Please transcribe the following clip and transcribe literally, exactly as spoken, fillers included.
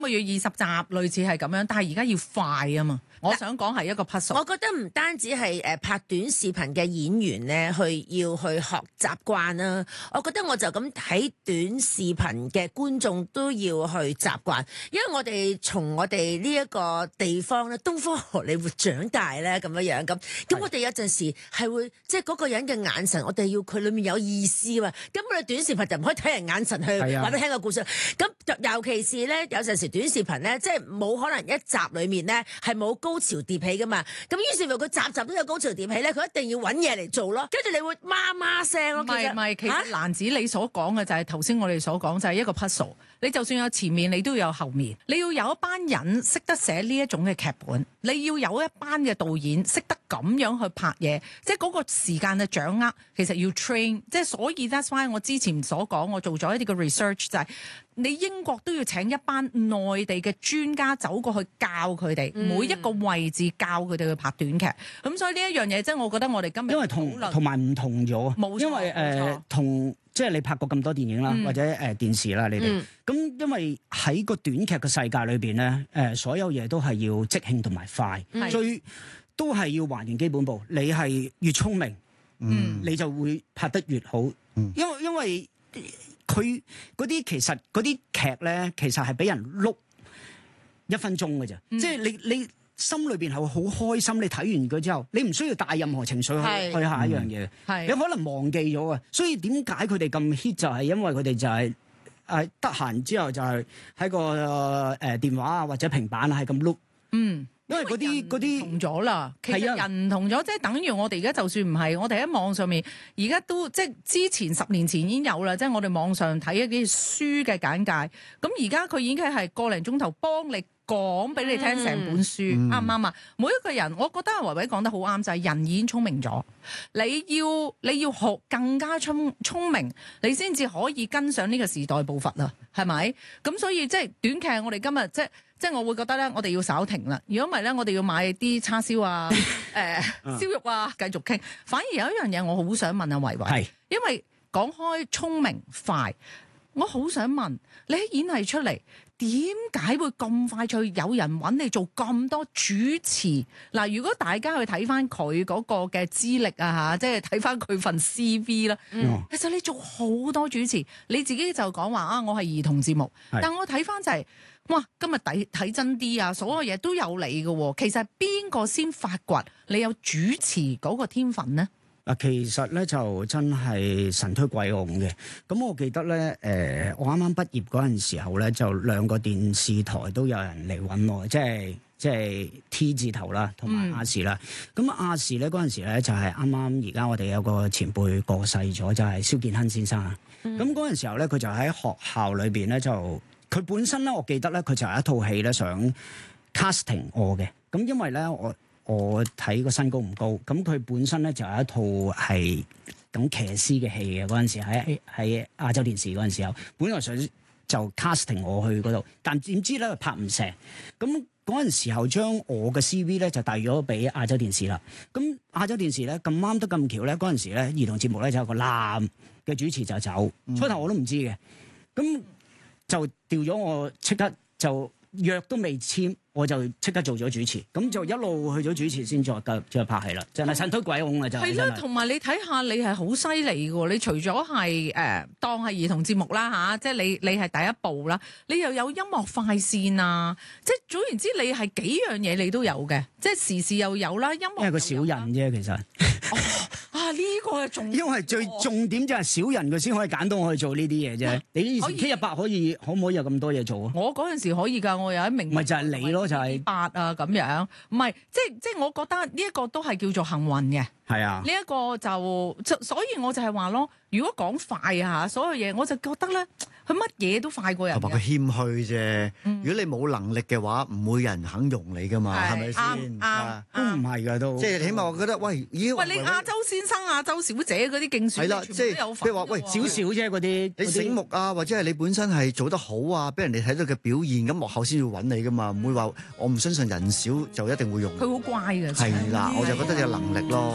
個月二十集類似係咁樣，但係而家要快啊嘛。我想講係一個 puzzle。 我覺得唔單止係誒拍短視頻嘅演員咧，去要去學習慣啦。我覺得我就咁睇短視頻嘅觀眾都要去習慣，因為我哋從我哋呢一個地方咧，東方荷里活長大咧咁樣樣咁。咁我哋有陣時係會即係嗰個人嘅眼神，我哋要佢裡面有意思嘛。咁我哋短視頻就唔可以睇人眼神去話俾你聽個故事。咁尤其是咧，有陣時短視頻咧，即係冇可能一集裡面咧係冇高潮迭起噶嘛，咁於是乎佢集集都有高潮迭起咧，佢一定要揾嘢嚟做咯，跟住你會媽媽聲咯。 唔係唔係，其實蘭子你所講嘅就係頭先我哋所講就係一個 puzzle。你就算有前面，你都要有後面。你要有一班人識得寫呢一種嘅劇本，你要有一班嘅導演識得咁樣去拍嘢，即係嗰個時間嘅掌握，其實要 train。即係所以 that's why 我之前所講，我做咗一啲嘅 research 就係、是。你英國都要請一班內地嘅專家走過去教佢哋、嗯、每一個位置，教佢哋去拍短劇。咁所以呢一樣嘢，即係我覺得我哋今日因為同同埋唔同咗， 冇錯， 因為誒同即係你拍過咁多電影啦，嗯、或者誒、呃、電視啦，你哋咁，嗯、因為喺個短劇嘅世界裏邊咧，誒、呃、所有嘢都係要即興同埋快，嗯、最都係要還原基本步。你係越聰明，嗯，你就會拍得越好，嗯、因為因為。佢嗰啲其實嗰啲劇咧，其實係俾人碌一分鐘嘅啫，嗯、即係你你心裏邊係會好開心。你睇完佢之後，你唔需要帶任何情緒去去下一樣嘢，嗯、你可能忘記咗啊。所以點解佢哋咁 hit 就係因為佢哋就係誒得閒之後就係喺個誒、呃、電話啊或者平板啊係咁碌，嗯。因為嗰啲嗰啲同咗啦，其實人唔同咗，即係等於我哋而家就算唔係，我哋喺網上面而家都即係之前十年前已經有啦，即係我哋網上睇一啲書嘅簡介，咁而家佢已經係個零鐘頭幫你講俾你聽成本書，啱唔啱啊？每一個人，我覺得阿維維講得好啱，就係、是、人已經聰明咗，你要你要學更加聰聰明，你先至可以跟上呢個時代步伐啦，係咪？咁所以即係短劇，我哋今日即係。即係我會覺得咧，我哋要稍停啦。如果唔係咧，我哋要買啲叉燒啊、誒、呃、燒肉啊，繼續傾。反而有一樣嘢，我好想問阿維維，是因為講開聰明快，我好想問你喺演藝出嚟，點解會咁快脆有人揾你做咁多主持？嗱，如果大家去睇翻佢嗰個嘅資歷啊嚇，即係睇翻佢份 C V 啦，嗯、其實你做好多主持，你自己就講話啊，我係兒童節目，是但我睇翻就係、是。哇！今日睇睇真啲啊，所有嘢都有你嘅喎。其實邊個先發掘你有主持嗰個天分呢？ 嗱，其實咧就真係神推鬼拱嘅。咁我記得咧，誒、呃，我啱啱畢業嗰陣時候咧，就兩個電視台都有人嚟揾我，即係即係 T 字頭啦，同埋亞視啦。咁、嗯、亞視咧嗰陣時咧就係啱啱而家我哋有個前輩過世咗，就係蕭建亨先生啊。咁嗰陣時候咧，佢就喺學校裏邊咧就。佢本身咧，我記得咧，佢就係一套戲咧，想 casting 我嘅。咁因為咧，我我睇個身高唔高，咁佢本身咧就係一套係講騎師嘅戲嘅嗰陣時，喺喺亞洲電視嗰陣時候，本來想就 casting 我去嗰度，但點知咧佢拍唔成。咁嗰陣時候將我嘅 C V 咧就遞咗俾亞洲電視啦。咁亞洲電視咧咁啱得咁巧咧，嗰陣時咧兒童節目咧就有個男嘅主持就走，初頭我都唔知嘅。咁就調咗我，即刻就約都未簽，我就即刻做咗主持，咁就一路去咗主持先再繼再拍戲啦，真係神推鬼拱啊！真係。係啦， 同埋你睇下，你係好犀利嘅喎，你除咗係誒當係兒童節目啦嚇，即係你你係第一部啦，你又有音樂快線啊，即係總言之，你係幾樣嘢你都有嘅，即係時事又有啦，音樂。因為個小人啫，其實。哦啊！呢、這個係重，因為最重點就係少人佢先可以揀到我去做呢啲嘢啫。啊、你以前 K 一百可以可唔可以有咁多嘢做啊？ 我嗰陣時可以㗎，我有一名。 咪就係你咯，就係八啊咁樣。唔係，即係即係，我覺得呢一個都係叫做幸運嘅。係啊，呢一個就所以我就係話咯，如果講快啊，所有嘢我就覺得咧，佢乜嘢都快過人。 同埋佢謙虛啫。嗯、如果你冇能力嘅話，唔會有人肯用你㗎嘛，係咪先？ 啱都唔係㗎都。即係起碼我覺得，喂，咦？ 喂，你亞洲先生、亞洲小姐嗰啲競選，係啦，即係譬如話，喂， 少少啫嗰啲， 你醒目啊，或者係你本身係做得好啊，俾人哋睇到嘅表現，咁幕後先要揾你㗎嘛，唔會話我唔相信人少就一定會用。 佢好乖嘅。 係啦，我就覺得你有能力咯。